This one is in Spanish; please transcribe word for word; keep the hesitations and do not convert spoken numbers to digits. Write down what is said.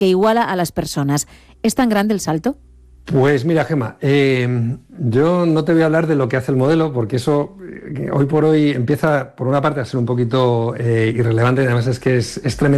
que iguala a las personas. ¿Es tan grande el salto? Pues mira, Gemma, eh, yo no te voy a hablar de lo que hace el modelo, porque eso eh, hoy por hoy empieza, por una parte, a ser un poquito eh, irrelevante, y además es que es, es tremendo.